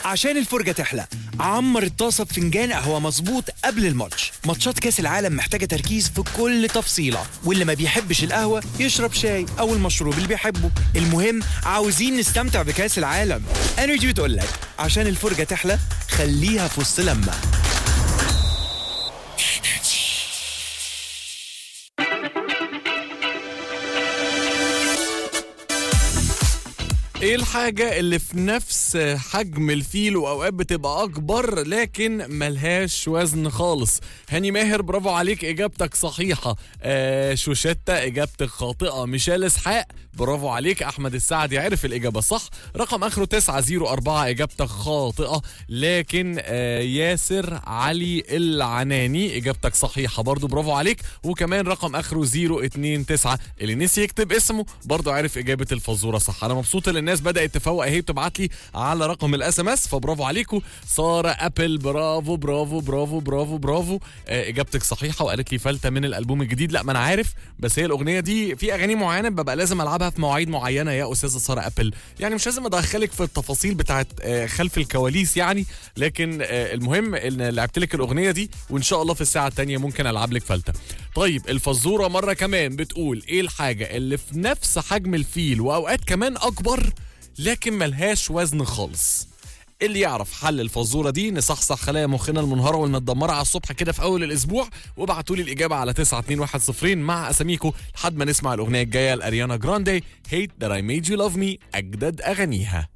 عشان الفرجة تحلى عمر الطاسة بفنجان قهوة مظبوط قبل الماتش. ماتشات كاس العالم محتاجة تركيز في كل تفصيلة، واللي ما بيحبش القهوة يشرب شاي أو المشروب اللي بيحبه. المهم عاوزين نستمتع بكاس العالم. انرجي بتقولك عشان الفرجة تحلى خليها في وسط لمة. ايه الحاجة اللي في نفس حجم الفيل واوقات بتبقى اكبر لكن ملهاش وزن خالص؟ هاني ماهر برافو عليك، اجابتك صحيحة. شوشتة اجابتك خاطئة. ميشيل اسحاق برافو عليك. احمد السعدي عرف الاجابة صح. رقم اخره 904 اجابتك خاطئة. لكن ياسر علي العناني اجابتك صحيحة برضو برافو عليك. وكمان رقم اخره 029 اللي نسي يكتب اسمه برضو عرف اجابة الفزورة صح. انا مبسوط ان الناس بدأت تفوق اهي بتبعت لي على رقم الاس ام اس، فبرافو عليكم. سارة ابل برافو برافو برافو برافو برافو. اجابتك صحيحة وقالت لي فلتة من الالبوم الجديد. لا ما انا عارف، بس هي الاغنية دي في اغاني معينة ببقى لازم العبها في مواعيد معينة يا استاذة سارة ابل، يعني مش لازم ادخلك في التفاصيل بتاعت خلف الكواليس يعني، لكن المهم ان لعبت لك الاغنية دي وان شاء الله في الساعة التانية ممكن العب لك فلتة. طيب الفزورة مرة كمان بتقول ايه الحاجة اللي في نفس حجم الفيل واوقات كمان اكبر لكن ملهاش وزن خالص؟ اللي يعرف حل الفزورة دي نصحصح خلايا مخنا المنهارة والمتدمرة على الصبح كده في أول الأسبوع، وابعتوا لي الإجابة على 92110 مع أساميكو لحد ما نسمع الأغنية الجاية لأريانا جراندي Hate That I Made You Love Me، أجدد أغانيها.